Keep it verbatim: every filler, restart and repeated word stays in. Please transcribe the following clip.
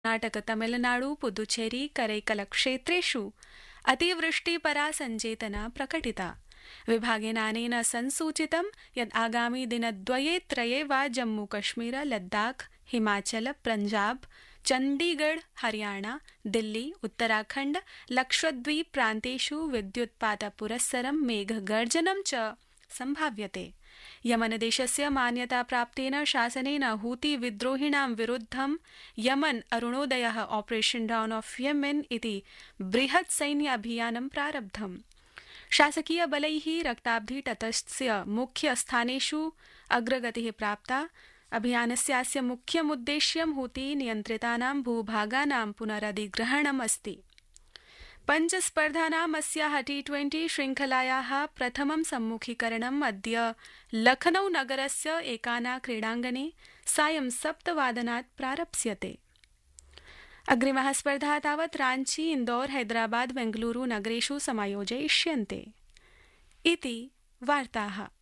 कर्नाटक तमिलनाडु पुदुचेरी करैकलक्षेत्रेषु अतिवृष्टिपरा सञ्चेतना प्रकटिता। विभागेनानेन संसूचितं यत् आगामि दिनद्वये त्रये वा जम्मूकश्मीर लद्दाख हिमाचल पंजाब चण्डीगढ़ हरियाणा दिल्ली उत्तराखण्ड लक्षद्वीप प्रान्तेषु विद्युत्पातपुरस्सरं मेघगर्जनं च सम्भाव्यते। यमनदेशस्य मान्यताप्राप्तेन शासनेन हूती विद्रोहिणां विरुद्धं Yaman अरुणोदयः operation down of Yemen इति बृहत् सैन्य अभियानं प्रारब्धम्। शासकीय बलैः रक्ताब्धि तटस्य मुख्य स्थानेषु अग्रगतिः प्राप्ता। अभियानस्यास्य मुख्यमुद्देश्यं हूती नियन्त्रितानां भूभागानां पुनरधिग्रहणम् अस्ति। पञ्चस्पर्धानाम् अस्याः टी ट्वेंटी श्रृंखलायाः प्रथमं सम्मुखीकरणम् अद्य लखनऊ नगरस्य एकाना क्रीडाङ्गणे सायं सप्तवादनात् प्रारप्स्यते। अग्रिमः स्पर्धा तावत् रांची इन्दौर हैदराबाद बेंगलुरु नगरेषु समायोजयिष्यन्ते। इति वार्ताः।